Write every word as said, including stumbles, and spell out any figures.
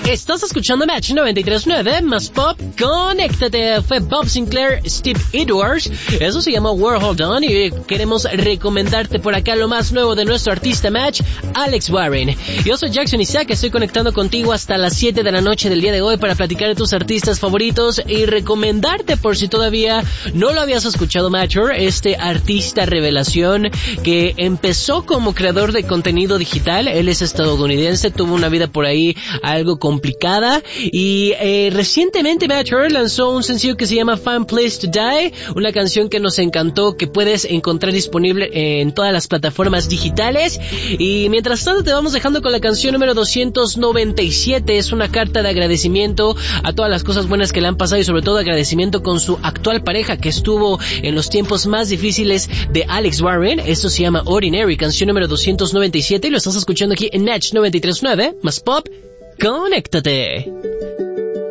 Estás escuchando Match noventa y tres punto nueve, más pop, conéctate. Fue Bob Sinclair, Steve Edwards. Eso se llama World Hold On y queremos recomendarte por acá lo más nuevo de nuestro artista Match, Alex Warren. Yo soy Jackson Isaac, estoy conectando contigo hasta las siete de la noche del día de hoy para platicar de tus artistas favoritos y recomendarte, por si todavía no lo habías escuchado, Matcher, este artista revelación que empezó como creador de contenido digital. Él es estadounidense, tuvo una vida por ahí algo complicada y eh, recientemente Matcher lanzó un sencillo que se llama Fun Place to Die, una canción que nos encantó, que puedes encontrar disponible en todas las plataformas digitales. Y mientras tanto te vamos dejando con la canción número doscientos noventa y siete. Es una carta de agradecimiento a todas las cosas buenas que le han pasado y sobre todo agradecimiento con su actual pareja que estuvo en los tiempos más difíciles de Alex Warren. Esto se llama Ordinary, canción número doscientos noventa y siete, y lo estás escuchando aquí en Match noventa y tres punto nueve, más pop, conéctate.